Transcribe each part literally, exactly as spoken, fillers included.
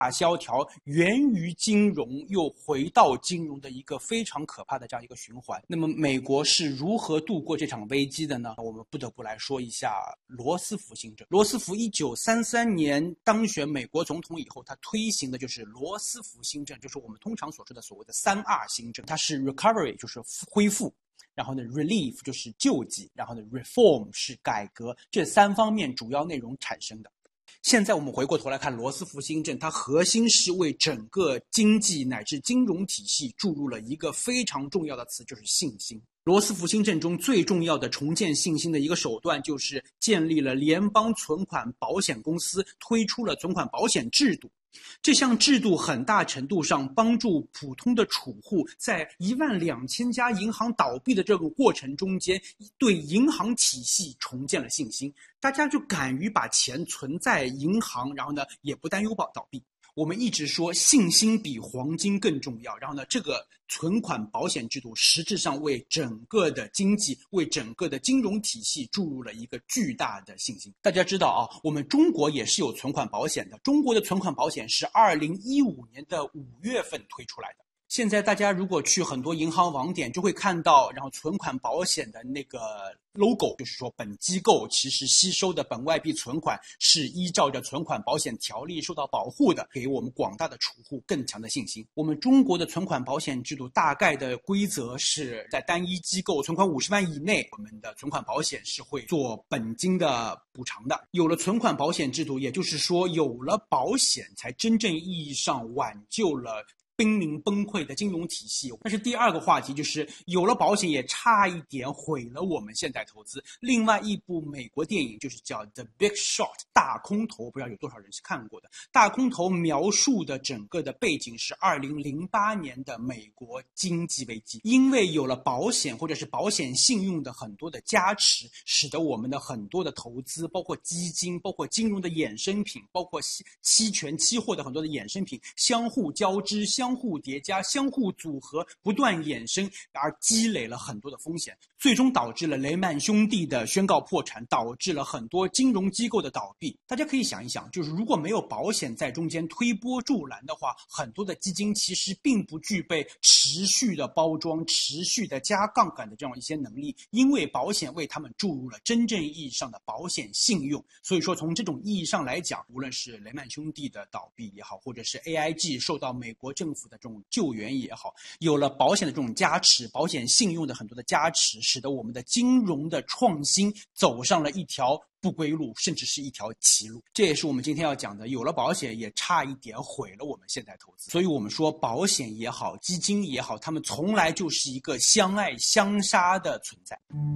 大萧条，源于金融又回到金融的一个非常可怕的这样一个循环。那么美国是如何度过这场危机的呢？我们不得不来说一下罗斯福新政。罗斯福一九三三年当选美国总统以后，他推行的就是罗斯福新政，就是我们通常所说的所谓的三 R 新政。它是 recovery 就是恢复，然后呢 relief 就是救济，然后呢 reform 是改革，这三方面主要内容产生的。现在我们回过头来看罗斯福新政，它核心是为整个经济乃至金融体系注入了一个非常重要的词，就是信心。罗斯福新政中最重要的重建信心的一个手段，就是建立了联邦存款保险公司，推出了存款保险制度。这项制度很大程度上帮助普通的储户在一万两千家银行倒闭的这个过程中间，对银行体系重建了信心。大家就敢于把钱存在银行，然后呢，也不担忧倒闭。我们一直说信心比黄金更重要，然后呢，这个存款保险制度实质上为整个的经济、为整个的金融体系注入了一个巨大的信心。大家知道啊，我们中国也是有存款保险的，中国的存款保险是二零一五年的五月份推出来的。现在大家如果去很多银行网点，就会看到，然后存款保险的那个 logo， 就是说本机构其实吸收的本外币存款是依照着存款保险条例受到保护的，给我们广大的储户更强的信心。我们中国的存款保险制度大概的规则是在单一机构存款五十万以内，我们的存款保险是会做本金的补偿的。有了存款保险制度，也就是说有了保险，才真正意义上挽救了濒临崩溃的金融体系。但是第二个话题就是有了保险也差一点毁了我们现代投资。另外一部美国电影就是叫 The Big Short 大空头，不知道有多少人是看过的。大空头描述的整个的背景是二零零八年的美国经济危机，因为有了保险或者是保险信用的很多的加持，使得我们的很多的投资，包括基金，包括金融的衍生品，包括期权期货的很多的衍生品相互交织，相互叠加，相互组合，不断衍生，而积累了很多的风险，最终导致了雷曼兄弟的宣告破产，导致了很多金融机构的倒闭。大家可以想一想，就是如果没有保险在中间推波助澜的话，很多的基金其实并不具备持续的包装、持续的加杠杆的这样一些能力，因为保险为他们注入了真正意义上的保险信用。所以说从这种意义上来讲，无论是雷曼兄弟的倒闭也好，或者是 A I G 受到美国政府的这种救援也好，有了保险的这种加持，保险信用的很多的加持，使得我们的金融的创新走上了一条不归路，甚至是一条歧路。这也是我们今天要讲的，有了保险也差一点毁了我们现代投资。所以我们说保险也好，基金也好，他们从来就是一个相爱相杀的存在。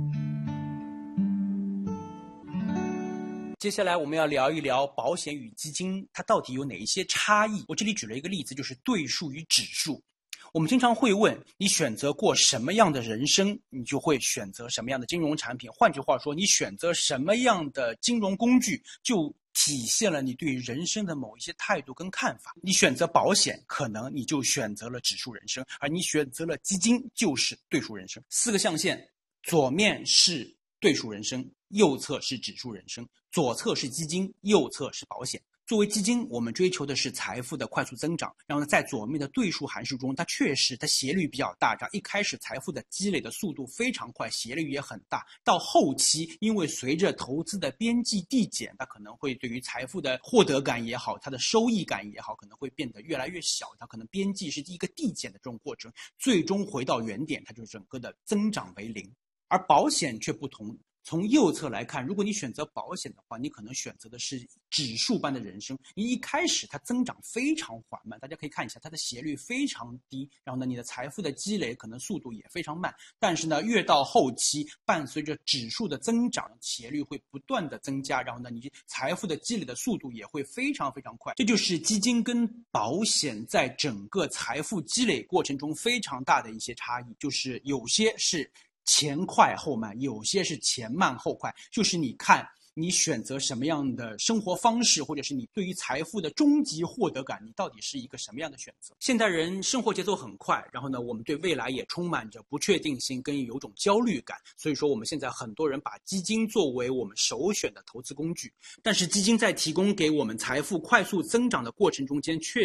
接下来我们要聊一聊保险与基金它到底有哪一些差异。我这里举了一个例子，就是对数与指数。我们经常会问，你选择过什么样的人生，你就会选择什么样的金融产品。换句话说，你选择什么样的金融工具，就体现了你对人生的某一些态度跟看法。你选择保险，可能你就选择了指数人生，而你选择了基金，就是对数人生。四个象限，左面是对数人生，右侧是指数人生，左侧是基金，右侧是保险。作为基金，我们追求的是财富的快速增长，然后呢，在左面的对数函数中，它确实它斜率比较大，这样一开始财富的积累的速度非常快，斜率也很大。到后期，因为随着投资的边际递减，它可能会对于财富的获得感也好，它的收益感也好，可能会变得越来越小，它可能边际是一个递减的这种过程，最终回到原点，它就是整个的增长为零。而保险却不同。从右侧来看，如果你选择保险的话，你可能选择的是指数般的人生。你一开始它增长非常缓慢，大家可以看一下它的斜率非常低，然后呢，你的财富的积累可能速度也非常慢。但是呢，越到后期，伴随着指数的增长，斜率会不断的增加，然后呢，你财富的积累的速度也会非常非常快。这就是基金跟保险在整个财富积累过程中非常大的一些差异，就是有些是前快后慢，有些是前慢后快，就是你看你选择什么样的生活方式，或者是你对于财富的终极获得感，你到底是一个什么样的选择？现代人生活节奏很快，然后呢，我们对未来也充满着不确定性跟有种焦虑感，所以说我们现在很多人把基金作为我们首选的投资工具，但是基金在提供给我们财富快速增长的过程中间，确